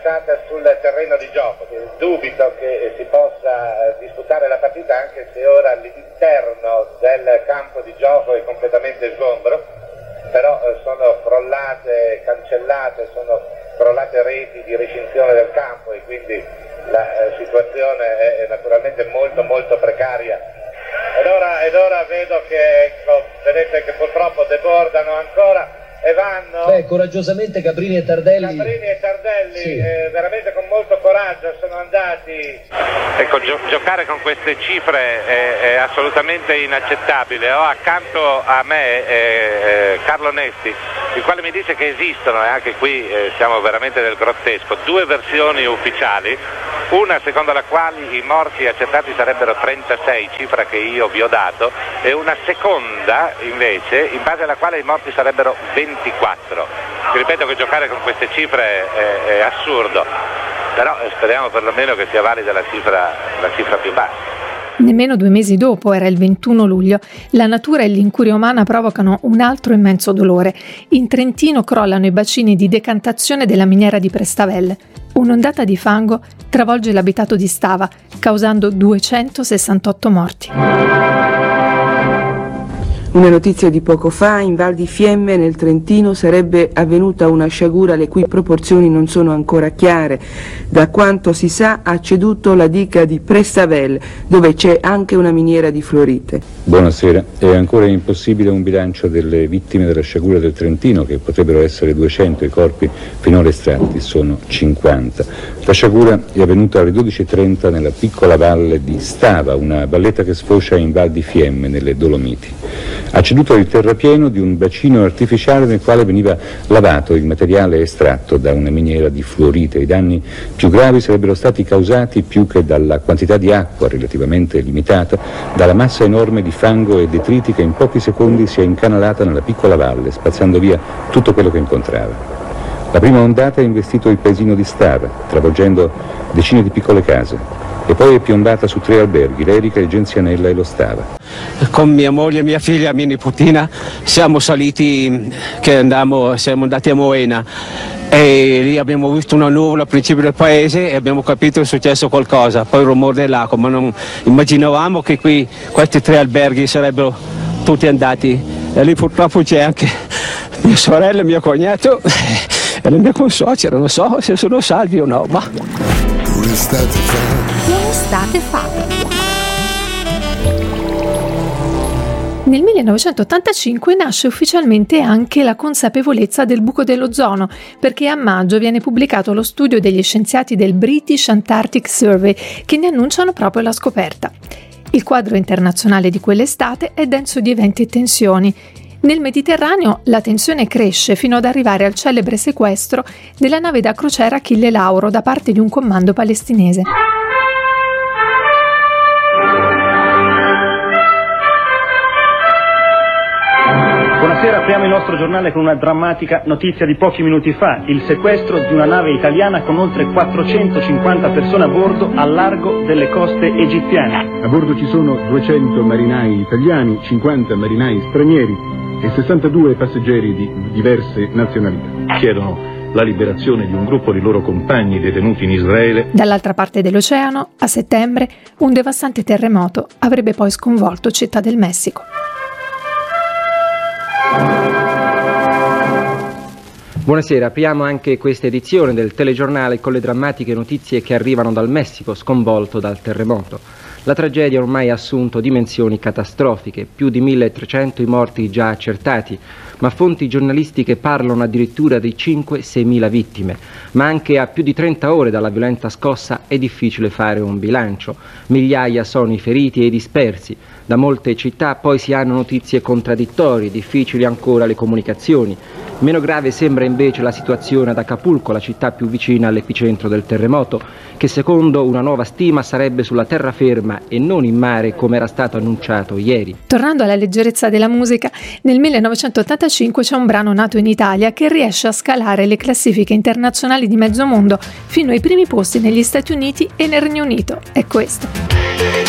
stata sul terreno di gioco. Dubito che si possa disputare la partita, anche se ora l'interno del campo di gioco è completamente sgombro, però sono crollate, cancellate, sono crollate reti di recinzione del campo e quindi la situazione è naturalmente molto molto precaria. Ed ora vedo che, vedete che purtroppo debordano ancora e vanno. Coraggiosamente Cabrini e Tardelli, sì. Veramente con molto coraggio sono andati. Ecco, giocare con queste cifre è assolutamente inaccettabile. Ho accanto a me Carlo Nesti, il quale mi dice che esistono, e anche qui siamo veramente del grottesco, due versioni ufficiali, una secondo la quale i morti accertati sarebbero 36, cifra che io vi ho dato, e una seconda invece in base alla quale i morti sarebbero 24. Ti ripeto che giocare con queste cifre è assurdo, però speriamo perlomeno che sia valida la cifra più bassa. Nemmeno 2 mesi dopo, era il 21 luglio, la natura e l'incuria umana provocano un altro immenso dolore. In Trentino crollano i bacini di decantazione della miniera di Prestavelle. Un'ondata di fango travolge l'abitato di Stava, causando 268 morti. Una notizia di poco fa: in Val di Fiemme, nel Trentino, sarebbe avvenuta una sciagura le cui proporzioni non sono ancora chiare. Da quanto si sa, ha ceduto la diga di Prestavelle, dove c'è anche una miniera di fluorite. Buonasera. È ancora impossibile un bilancio delle vittime della sciagura del Trentino, che potrebbero essere 200, i corpi finora estratti sono 50. La sciagura è avvenuta alle 12:30 nella piccola valle di Stava, una valletta che sfocia in Val di Fiemme, nelle Dolomiti. Ha ceduto il terrapieno di un bacino artificiale nel quale veniva lavato il materiale estratto da una miniera di fluorite. I danni più gravi sarebbero stati causati, più che dalla quantità di acqua relativamente limitata, dalla massa enorme di fango e detriti che in pochi secondi si è incanalata nella piccola valle, spazzando via tutto quello che incontrava. La prima ondata ha investito il paesino di Stava, travolgendo decine di piccole case, e poi è piombata su 3 alberghi, l'Erica, il Genzianella e lo Stava. Con mia moglie, mia figlia, mia nipotina siamo andati a Moena e lì abbiamo visto una nuvola al principio del paese e abbiamo capito che è successo qualcosa, poi il rumore dell'acqua, ma non immaginavamo che questi 3 alberghi sarebbero tutti andati, e lì purtroppo c'è anche mia sorella e mio cognato e le mie consuocere, non so se sono salvi o no, ma... Un'estate fa. Nel 1985 nasce ufficialmente anche la consapevolezza del buco dell'ozono, perché a maggio viene pubblicato lo studio degli scienziati del British Antarctic Survey che ne annunciano proprio la scoperta. Il quadro internazionale di quell'estate è denso di eventi e tensioni. Nel Mediterraneo la tensione cresce fino ad arrivare al celebre sequestro della nave da crociera Achille Lauro da parte di un comando palestinese. Buonasera, apriamo il nostro giornale con una drammatica notizia di pochi minuti fa: il sequestro di una nave italiana con oltre 450 persone a bordo al largo delle coste egiziane. A bordo ci sono 200 marinai italiani, 50 marinai stranieri e 62 passeggeri di diverse nazionalità. Chiedono la liberazione di un gruppo di loro compagni detenuti in Israele. Dall'altra parte dell'oceano, a settembre, un devastante terremoto avrebbe poi sconvolto Città del Messico. Buonasera, apriamo anche questa edizione del telegiornale con le drammatiche notizie che arrivano dal Messico sconvolto dal terremoto. La tragedia ormai ha assunto dimensioni catastrofiche, più di 1.300 i morti già accertati, ma fonti giornalistiche parlano addirittura di 5-6.000 vittime. Ma anche a più di 30 ore dalla violenta scossa è difficile fare un bilancio. Migliaia sono i feriti e i dispersi. Da molte città poi si hanno notizie contraddittorie, difficili ancora le comunicazioni. Meno grave sembra invece la situazione ad Acapulco, la città più vicina all'epicentro del terremoto, che secondo una nuova stima sarebbe sulla terraferma e non in mare come era stato annunciato ieri. Tornando alla leggerezza della musica, nel 1985 c'è un brano nato in Italia che riesce a scalare le classifiche internazionali di mezzo mondo fino ai primi posti negli Stati Uniti e nel Regno Unito. È questo.